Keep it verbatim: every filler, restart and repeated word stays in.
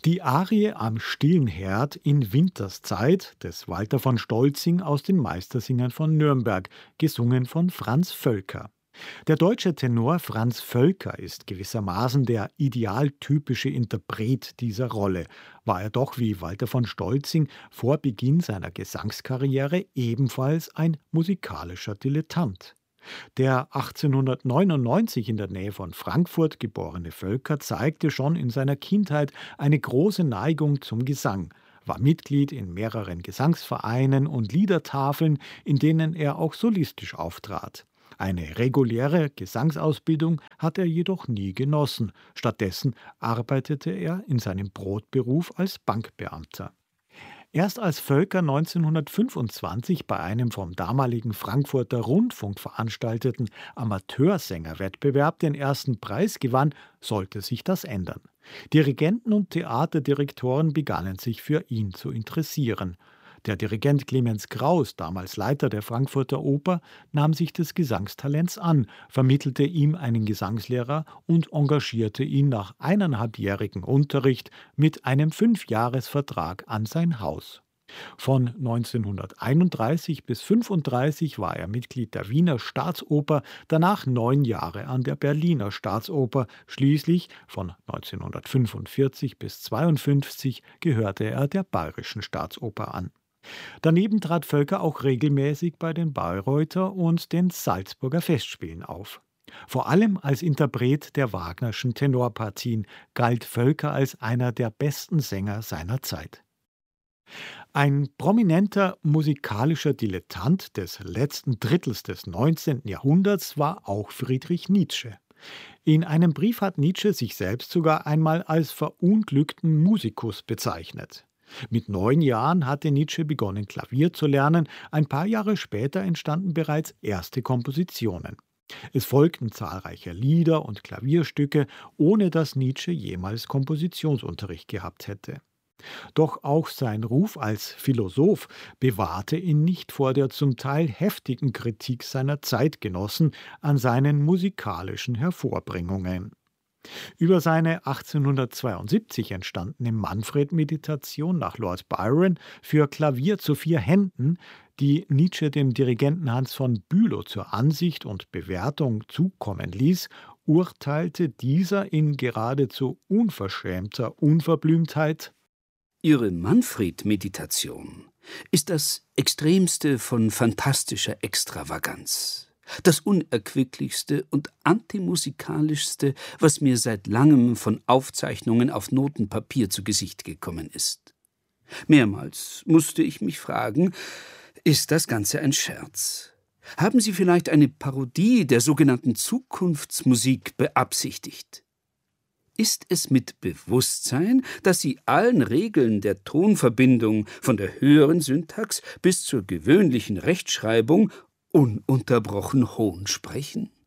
Die Arie am stillen Herd in Winterszeit des Walter von Stolzing aus den Meistersingern von Nürnberg, gesungen von Franz Völker. Der deutsche Tenor Franz Völker ist gewissermaßen der idealtypische Interpret dieser Rolle, war er doch wie Walter von Stolzing vor Beginn seiner Gesangskarriere ebenfalls ein musikalischer Dilettant. Der achtzehnhundertneunundneunzig in der Nähe von Frankfurt geborene Völker zeigte schon in seiner Kindheit eine große Neigung zum Gesang, war Mitglied in mehreren Gesangsvereinen und Liedertafeln, in denen er auch solistisch auftrat. Eine reguläre Gesangsausbildung hat er jedoch nie genossen. Stattdessen arbeitete er in seinem Brotberuf als Bankbeamter. Erst als Völker neunzehnhundertfünfundzwanzig bei einem vom damaligen Frankfurter Rundfunk veranstalteten Amateursängerwettbewerb den ersten Preis gewann, sollte sich das ändern. Dirigenten und Theaterdirektoren begannen sich für ihn zu interessieren. Der Dirigent Clemens Krauss, damals Leiter der Frankfurter Oper, nahm sich des Gesangstalents an, vermittelte ihm einen Gesangslehrer und engagierte ihn nach eineinhalbjährigem Unterricht mit einem Fünfjahresvertrag an sein Haus. Von neunzehnhunderteinunddreißig bis fünfunddreißig war er Mitglied der Wiener Staatsoper, danach neun Jahre an der Berliner Staatsoper. Schließlich von neunzehnhundertfünfundvierzig bis zweiundfünfzig gehörte er der Bayerischen Staatsoper an. Daneben trat Völker auch regelmäßig bei den Bayreuther und den Salzburger Festspielen auf. Vor allem als Interpret der Wagnerschen Tenorpartien galt Völker als einer der besten Sänger seiner Zeit. Ein prominenter musikalischer Dilettant des letzten Drittels des neunzehnten Jahrhunderts war auch Friedrich Nietzsche. In einem Brief hat Nietzsche sich selbst sogar einmal als verunglückten Musikus bezeichnet. Mit neun Jahren hatte Nietzsche begonnen, Klavier zu lernen. Ein paar Jahre später entstanden bereits erste Kompositionen. Es folgten zahlreiche Lieder und Klavierstücke, ohne dass Nietzsche jemals Kompositionsunterricht gehabt hätte. Doch auch sein Ruf als Philosoph bewahrte ihn nicht vor der zum Teil heftigen Kritik seiner Zeitgenossen an seinen musikalischen Hervorbringungen. Über seine achtzehnhundertzweiundsiebzig entstandene Manfred-Meditation nach Lord Byron für Klavier zu vier Händen, die Nietzsche dem Dirigenten Hans von Bülow zur Ansicht und Bewertung zukommen ließ, urteilte dieser in geradezu unverschämter Unverblümtheit: Ihre Manfred-Meditation ist das Extremste von fantastischer Extravaganz. Das Unerquicklichste und Antimusikalischste, was mir seit langem von Aufzeichnungen auf Notenpapier zu Gesicht gekommen ist. Mehrmals musste ich mich fragen, ist das Ganze ein Scherz? Haben Sie vielleicht eine Parodie der sogenannten Zukunftsmusik beabsichtigt? Ist es mit Bewusstsein, dass Sie allen Regeln der Tonverbindung von der höheren Syntax bis zur gewöhnlichen Rechtschreibung ununterbrochen Hohn sprechen?